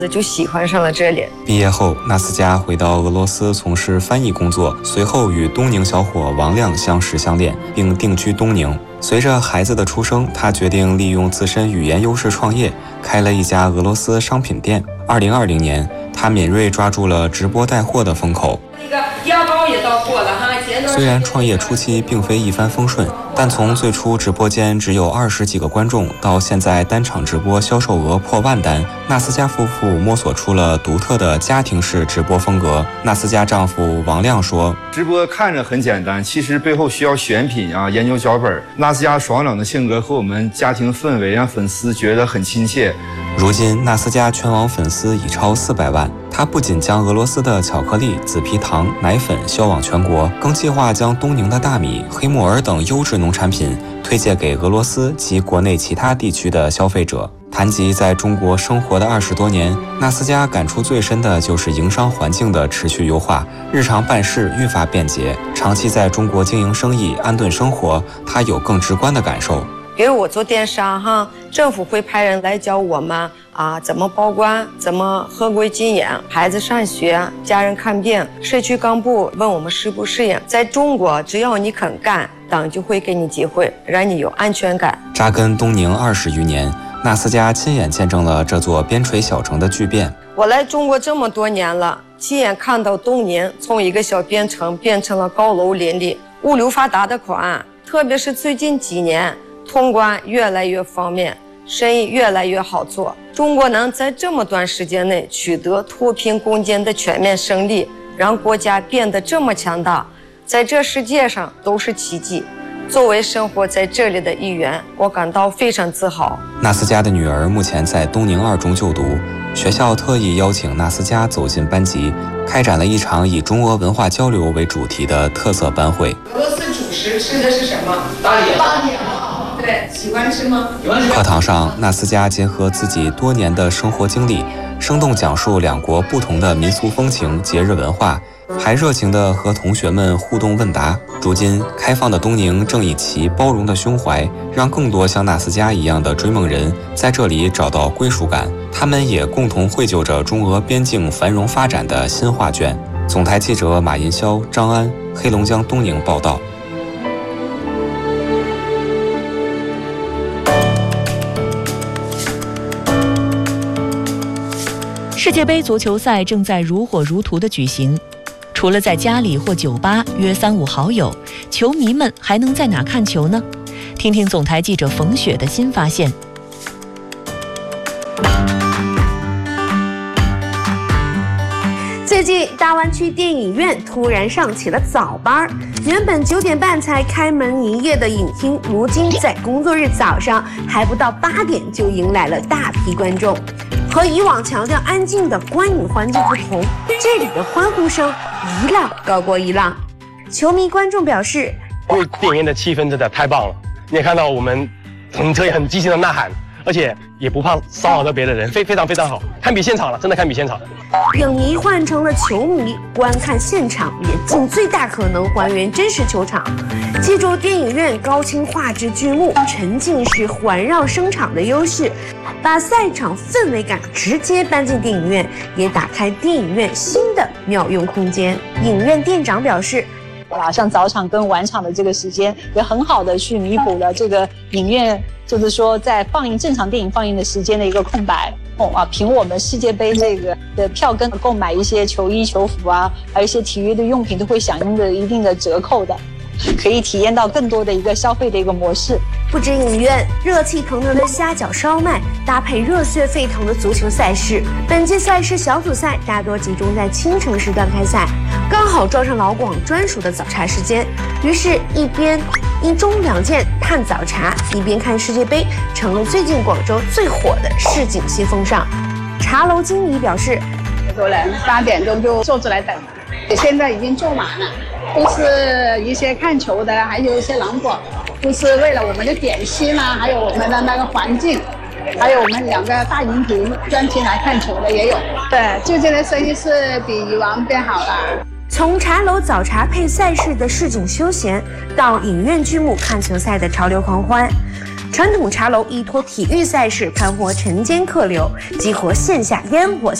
就喜欢上了这里。 毕业后，纳斯佳回到俄罗斯从事翻译工作，随后与东宁小伙王亮相识相恋，并定居东宁。随着孩子的出生，他决定利用自身语言优势创业，开了一家俄罗斯商品店。2020年，他敏锐抓住了直播带货的风口。 腰包也到货了哈。 虽然创业初期并非一帆风顺，但从最初直播间只有20几个观众，到现在单场直播销售额破万单，纳斯佳夫妇摸索出了独特的家庭式直播风格。纳斯佳丈夫王亮说：“ 直播看着很简单，其实背后需要选品啊，研究脚本。纳斯佳爽朗的性格和我们家庭氛围让粉丝觉得很亲切。” 如今，纳斯佳全网粉丝已超400万。他不仅将俄罗斯的巧克力、紫皮糖、奶粉销往全国，更计划将东宁的大米、黑木耳等优质农产品推荐给俄罗斯及国内其他地区的消费者。谈及在中国生活的20多年，纳斯佳感触最深的就是营商环境的持续优化，日常办事愈发便捷。长期在中国经营生意、安顿生活，他有更直观的感受。 比如我做电商哈，政府会派人来教我们怎么报关，怎么合规禁烟，孩子上学，家人看病，社区干部问我们适不适应。在中国，只要你肯干，党就会给你机会，让你有安全感。 扎根东宁20余年，纳斯佳亲眼见证了这座边陲小城的巨变。 我来中国这么多年了，亲眼看到东宁从一个小边城变成了高楼林立、物流发达的口岸，特别是最近几年，通关越来越方便，生意越来越好做。中国能在这么短时间内取得脱贫攻坚的全面胜利，让国家变得这么强大，在这世界上都是奇迹。作为生活在这里的一员，我感到非常自豪。 纳斯佳的女儿目前在东宁2中就读，学校特意邀请纳斯佳走进班级，开展了一场以中俄文化交流为主题的特色班会。 俄罗斯主食吃的是什么？八年。对，喜欢吃吗？ 课堂上，纳斯佳结合自己多年的生活经历，生动讲述两国不同的民俗风情、节日文化，还热情地和同学们互动问答。如今，开放的东宁正以其包容的胸怀，让更多像纳斯佳一样的追梦人在这里找到归属感。他们也共同绘就着中俄边境繁荣发展的新画卷。总台记者马银霄、张安，黑龙江东宁报道。 世界杯足球赛正在如火如荼地举行，除了在家里或酒吧约3-5好友，球迷们还能在哪看球呢？听听总台记者冯雪的新发现。 最近，大湾区电影院突然上起了早班，原本9点半才开门营业的影厅，如今在工作日早上还不到8点就迎来了大批观众。和以往强调安静的观影环境不同，这里的欢呼声一浪高过一浪。球迷观众表示， 因为电影院的气氛真的太棒了，你也看到我们很激情的呐喊，而且也不怕骚扰到别的人，非常好，堪比现场了，真的堪比现场。 影迷换成了球迷，观看现场也尽最大可能还原真实球场。借助电影院高清画质剧目、沉浸式环绕声场的优势，把赛场氛围感直接搬进电影院，也打开电影院新的妙用空间。影院店长表示， 像早场跟晚场的这个时间，也很好的去弥补了这个影院，就是说在正常电影放映的时间的一个空白。凭我们世界杯这个的票根购买一些球衣、球服啊，还有一些体育的用品，都会享用着一定的折扣的，可以体验到更多的一个消费的一个模式。 不止影院，热气腾腾的虾饺烧麦搭配热血沸腾的足球赛事。本届赛事小组赛大多集中在清晨时段开赛，刚好撞上老广专属的早茶时间，于是一边1中2件探早茶，一边看世界杯，成了最近广州最火的市井新风尚。茶楼经理表示， 很多人8点钟就坐着来等，现在已经坐满了，都是一些看球的，还有一些老广，都是为了我们的点心啦，还有我们的那个环境，还有我们2个大荧屏专题来看球的也有。对，最近的生意是比以往变好了。 从茶楼早茶配赛事的市井休闲，到影院剧目看球赛的潮流狂欢， 传统茶楼依托体育赛事盘活晨间客流，激活线下烟火